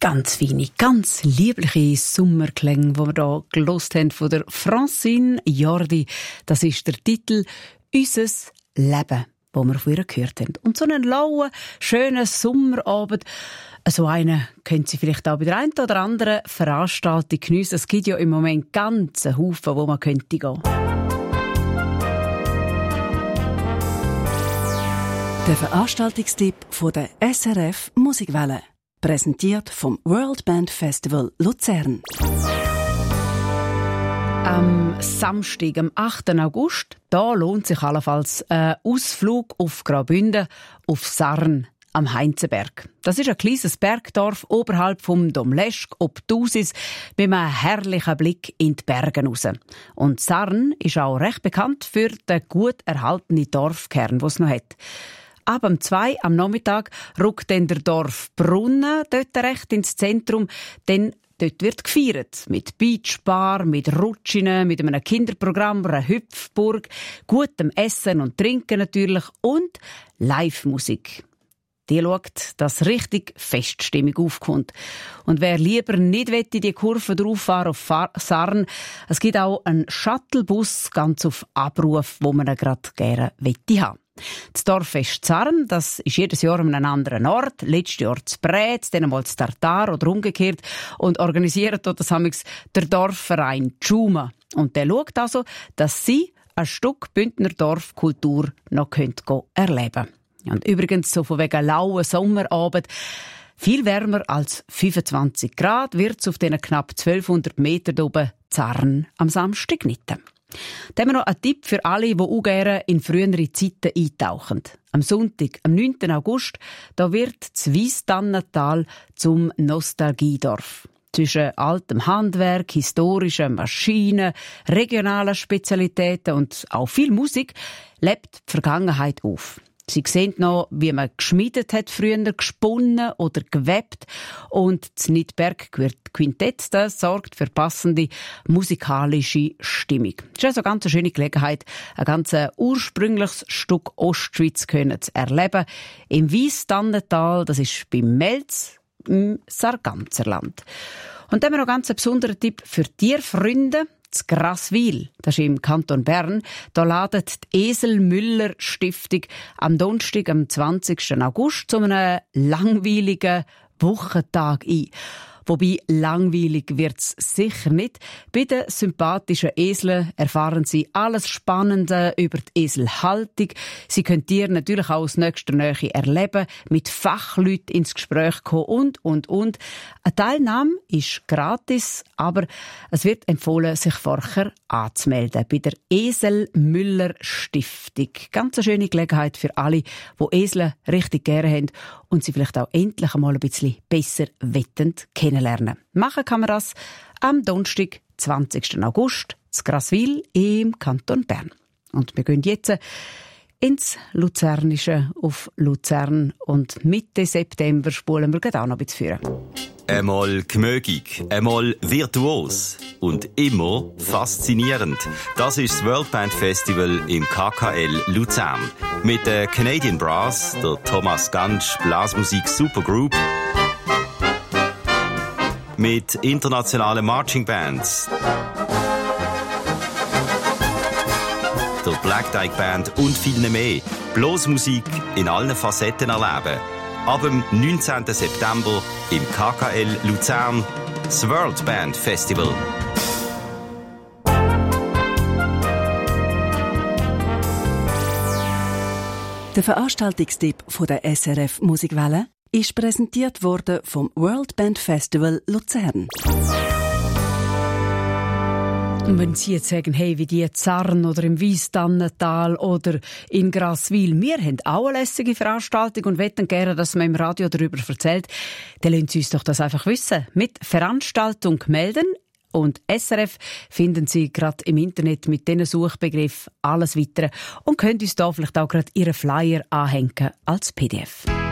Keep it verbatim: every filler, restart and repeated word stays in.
Ganz feine, ganz liebliche Sommerklänge, die wir hier gehört haben von der Francine Jordi. Das ist der Titel «Unser Leben», wo wir von ihr gehört haben. Und so einen lauen, schönen Sommerabend, so einen können Sie vielleicht auch bei der einen oder anderen Veranstaltung geniessen. Es gibt ja im Moment ganze Haufen, wo man könnte gehen. Der Veranstaltungstipp von der S R F Musikwelle. Präsentiert vom World Band Festival Luzern. Am Samstag, am achten August, da lohnt sich allenfalls ein Ausflug auf Graubünden, auf Sarn am Heinzenberg. Das ist ein kleines Bergdorf oberhalb vom Domleschg ob Thusis mit einem herrlichen Blick in die Berge raus. Und Sarn ist auch recht bekannt für den gut erhaltenen Dorfkern, den es noch hat. Ab um zwei am Nachmittag rückt dann der Dorfbrunnen dort recht ins Zentrum, denn dort wird gefeiert. Mit Beachbar, mit Rutschen, mit einem Kinderprogramm, einer Hüpfburg, gutem Essen und Trinken natürlich und Live-Musik. Die schaut, dass richtig Feststimmung aufkommt. Und wer lieber nicht in die Kurve drauffahren auf Sarn, es gibt auch einen Shuttlebus ganz auf Abruf, wo man ihn gerade gerne haben. Das Dorffest Sarn, das ist jedes Jahr an einem anderen Ort. Letztes Jahr zu Brätz, dann einmal zu Tartar oder umgekehrt. Und organisiert dort das hamix der Dorfverein Tschuma. Und der schaut also, dass sie ein Stück Bündner Dorfkultur noch erleben können. Und übrigens, so von wegen lauen Sommerabend, viel wärmer als fünfundzwanzig Grad wird es auf diesen knapp zwölfhundert Meter oben Sarn am Samstag nicht. Dann haben wir noch einen Tipp für alle, die auch gerne in frühere Zeiten eintauchen. Am Sonntag, am neunten August, da wird das Weisstannental zum Nostalgiedorf. Zwischen altem Handwerk, historischen Maschinen, regionalen Spezialitäten und auch viel Musik lebt die Vergangenheit auf. Sie sehen noch, wie man geschmiedet hat, früher gesponnen oder gewebt. Und das Nidberg Quintett, das sorgt für passende musikalische Stimmung. Das ist also eine ganz schöne Gelegenheit, ein ganz ursprüngliches Stück Ostschweiz zu erleben. Im Weisstannental, das ist beim Melz, im Sarganserland. Und dann haben wir noch einen ganz besonderen Tipp für Tierfreunde. Das Graswil, das ist im Kanton Bern, da ladet die Esel-Müller-Stiftung am Donnerstag, am zwanzigsten August, zu einem langweiligen Wochentag ein. Wobei langweilig wird's sicher nicht. Bei den sympathischen Eseln erfahren Sie alles Spannende über die Eselhaltung. Sie können Tiere natürlich auch aus nächster Nähe erleben, mit Fachleuten ins Gespräch kommen und, und, und. Eine Teilnahme ist gratis, aber es wird empfohlen, sich vorher anzumelden bei der Esel-Müller-Stiftung. Ganz eine schöne Gelegenheit für alle, die Esel richtig gerne haben und sie vielleicht auch endlich einmal ein bisschen besser wettend kennenlernen. Machen kann man das am Donnerstag, zwanzigsten August, zu Graswil im Kanton Bern. Und wir gehen jetzt ins Luzernische auf Luzern und Mitte September spulen wir gerade auch noch ein bisschen führen. Einmal gemögig, einmal virtuos und immer faszinierend. Das ist das World Band Festival im K K L Luzern. Mit der Canadian Brass, der Thomas Gansch Blasmusik Supergroup, mit internationalen Marching Bands, der Black Dyke Band und viel mehr. Blasmusik in allen Facetten erleben. Ab dem neunzehnten September im K K L Luzern, das World Band Festival. Der Veranstaltungstipp von der S R F Musikwelle ist präsentiert worden vom World Band Festival Luzern. Und wenn Sie jetzt sagen, hey, wie die in Sarn oder im Weisstannental oder in Graswil, wir haben auch eine lässige Veranstaltung und möchten gerne, dass man im Radio darüber erzählt, dann lassen Sie uns doch das einfach wissen. Mit Veranstaltung melden. Und S R F finden Sie gerade im Internet mit diesen Suchbegriffen alles weitere und können uns da vielleicht auch gerade Ihren Flyer anhängen als P D F.